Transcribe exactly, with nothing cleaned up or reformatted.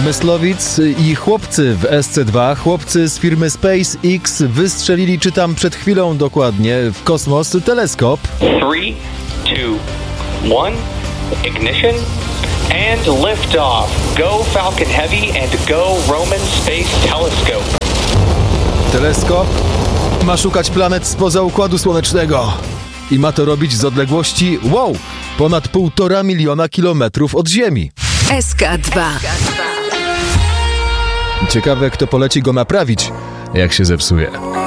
Myslowic i chłopcy w S C dwa, chłopcy z firmy SpaceX wystrzelili, czytam przed chwilą dokładnie, w kosmos teleskop. three, two, one, ignition and lift off. Go Falcon Heavy and go Roman Space Telescope. Teleskop ma szukać planet spoza Układu Słonecznego i ma to robić z odległości, wow, ponad półtora miliona kilometrów od Ziemi. S K dwa. Ciekawe, kto poleci go naprawić, jak się zepsuje.